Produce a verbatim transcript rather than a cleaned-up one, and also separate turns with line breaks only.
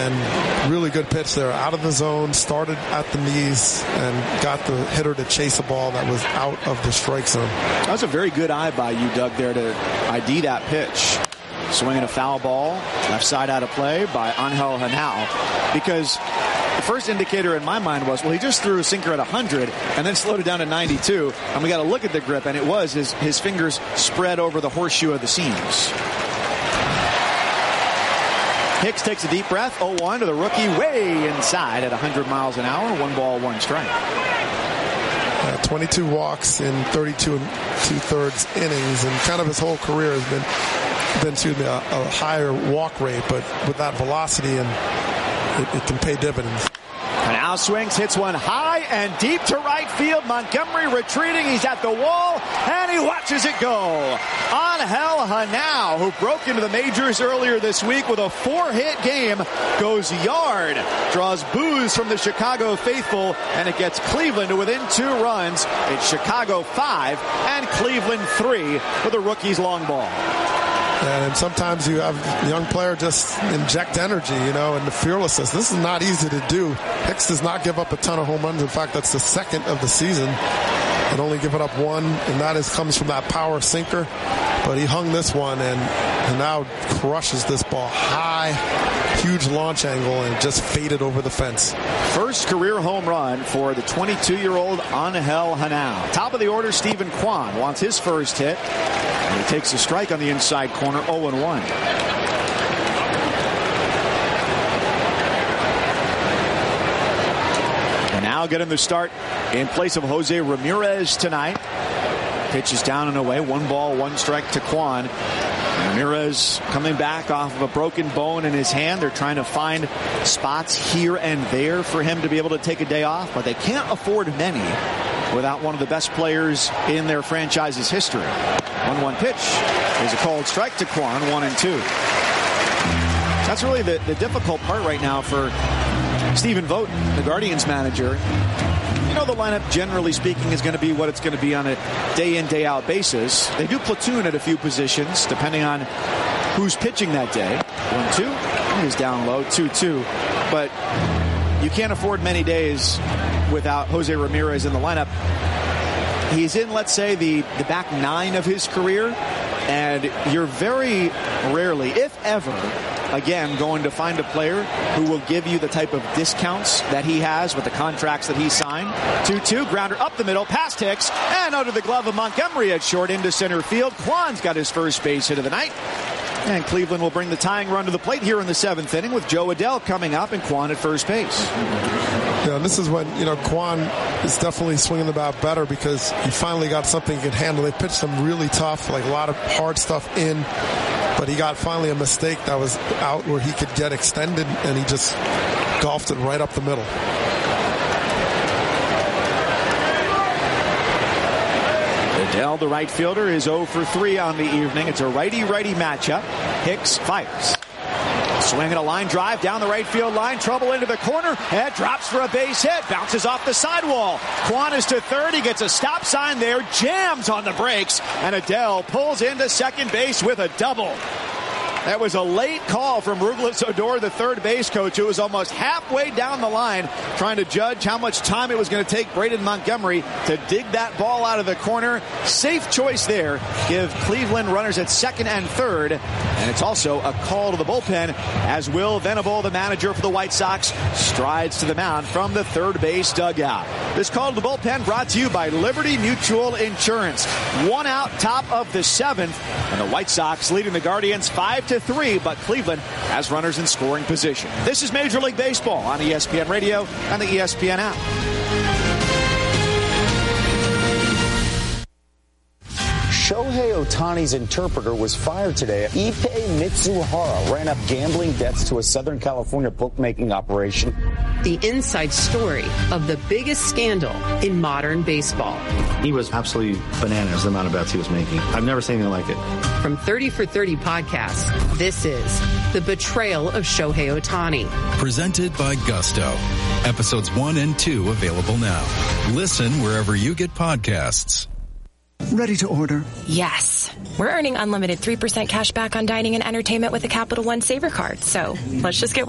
and really good pitch there. Out of the zone, started at the knees, and got the hitter to chase a ball that was out of the strike zone.
That was a very good eye by you, Doug, there to I D that pitch. Swinging a foul ball, left side out of play by Angel Henao, because the first indicator in my mind was, well, he just threw a sinker at one hundred and then slowed it down to ninety-two, and we got to look at the grip, and it was his, his fingers spread over the horseshoe of the seams. Hicks takes a deep breath, oh one to the rookie, way inside at one hundred miles an hour, one ball, one strike.
Uh, twenty-two walks in thirty-two and two-thirds innings, and kind of his whole career has been been to a, a higher walk rate, but with that velocity, and it, it can pay dividends.
And now swings, hits one high and deep to right field. Montgomery retreating. He's at the wall, and he watches it go. Angel Henao, who broke into the majors earlier this week with a four-hit game, goes yard, draws boos from the Chicago faithful, and it gets Cleveland to within two runs. It's Chicago five and Cleveland three for the rookie's long ball.
And sometimes you have a young player just inject energy, you know, and the fearlessness. This is not easy to do. Hicks does not give up a ton of home runs. In fact, that's the second of the season. And only give it up one, and that is comes from that power sinker. But he hung this one and, and now crushes this ball high, huge launch angle, and it just faded over the fence.
First career home run for the twenty-two-year-old Angel Henao. Top of the order, Stephen Kwan wants his first hit. And he takes a strike on the inside corner, oh and one. And now getting the start in place of Jose Ramirez tonight. Pitch is down and away. One ball, one strike to Kwan. Ramirez coming back off of a broken bone in his hand. They're trying to find spots here and there for him to be able to take a day off, but they can't afford many without one of the best players in their franchise's history. one one pitch is a called strike to Kwan, one and two. That's really the, the difficult part right now for Stephen Vogt, the Guardians manager. You know, the lineup, generally speaking, is going to be what it's going to be on a day-in, day-out basis. They do platoon at a few positions, depending on who's pitching that day. one two, he's down low, two two. But you can't afford many days without Jose Ramirez in the lineup. He's in, let's say, the, the back nine of his career, and you're very rarely, if ever, again, going to find a player who will give you the type of discounts that he has with the contracts that he signed. two two, grounder up the middle, past Hicks, and under the glove of Montgomery at short into center field. Kwan's got his first base hit of the night. And Cleveland will bring the tying run to the plate here in the seventh inning with Joe Adell coming up and Kwan at first base.
Yeah, and this is when, you know, Kwan is definitely swinging the bat better because he finally got something he can handle. They pitched him really tough, like a lot of hard stuff in, but he got finally a mistake that was out where he could get extended, and he just golfed it right up the middle.
Adell, the right fielder, is oh for three on the evening. It's a righty-righty matchup. Hicks fires. Swinging a line drive down the right field line. Trouble into the corner. Head drops for a base hit. Bounces off the sidewall. Kwan is to third. He gets a stop sign there. Jams on the brakes. And Adell pulls into second base with a double. That was a late call from Rouglis Odor, the third base coach, who was almost halfway down the line trying to judge how much time it was going to take Braden Montgomery to dig that ball out of the corner. Safe choice there. Give Cleveland runners at second and third. And it's also a call to the bullpen as Will Venable, the manager for the White Sox, strides to the mound from the third base dugout. This call to the bullpen brought to you by Liberty Mutual Insurance. One out, top of the seventh. And the White Sox leading the Guardians five to three, but Cleveland has runners in scoring position. This is Major League Baseball on E S P N Radio and the E S P N app.
Shohei Ohtani's interpreter was fired today. Ippei Mitsuhara ran up gambling debts to a Southern California bookmaking operation.
The inside story of the biggest scandal in modern baseball.
He was absolutely bananas, the amount of bets he was making. I've never seen anything like it.
From thirty for thirty podcasts, this is The Betrayal of Shohei Ohtani.
Presented by Gusto. Episodes one and two available now. Listen wherever you get podcasts.
Ready to order?
Yes. We're earning unlimited three percent cash back on dining and entertainment with a Capital One Saver card, so let's just get